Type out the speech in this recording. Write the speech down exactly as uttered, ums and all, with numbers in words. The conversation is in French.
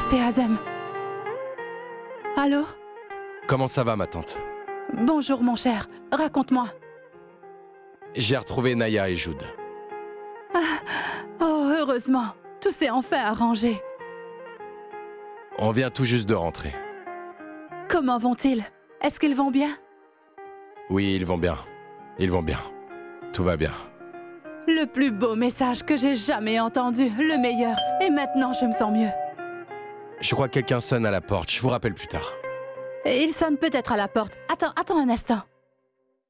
c'est Azem. Allô? Comment ça va, ma tante? Bonjour, mon cher. Raconte-moi. J'ai retrouvé Naya et Jude. Oh, heureusement. Tout s'est enfin arrangé. On vient tout juste de rentrer. Comment vont-ils? Est-ce qu'ils vont bien? Oui, ils vont bien. Ils vont bien. Tout va bien. Le plus beau message que j'ai jamais entendu. Le meilleur. Et maintenant, je me sens mieux. Je crois que quelqu'un sonne à la porte. Je vous rappelle plus tard. Il sonne peut-être à la porte. Attends, attends un instant.